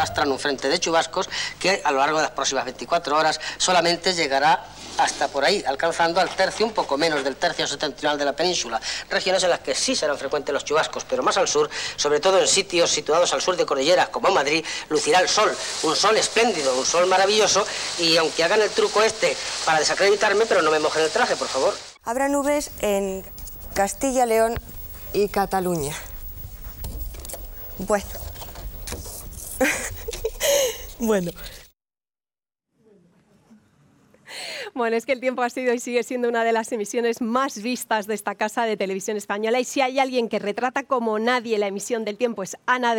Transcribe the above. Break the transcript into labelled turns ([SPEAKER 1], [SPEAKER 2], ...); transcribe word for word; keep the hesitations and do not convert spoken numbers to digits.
[SPEAKER 1] arrastran un frente de chubascos que a lo largo de las próximas veinticuatro horas solamente llegará hasta por ahí, alcanzando al tercio, un poco menos del tercio septentrional de la península. Regiones en las que sí serán frecuentes los chubascos, pero más al sur, sobre todo en sitios situados al sur de cordilleras, como Madrid, lucirá el sol. Un sol espléndido, un sol maravilloso, y aunque hagan el truco este para desacreditarme, pero no me mojen el traje, por favor.
[SPEAKER 2] Habrá nubes en Castilla, León y Cataluña. Bueno. bueno.
[SPEAKER 3] Bueno, es que El Tiempo ha sido y sigue siendo una de las emisiones más vistas de esta casa de televisión española, y si hay alguien que retrata como nadie la emisión del tiempo es Ana de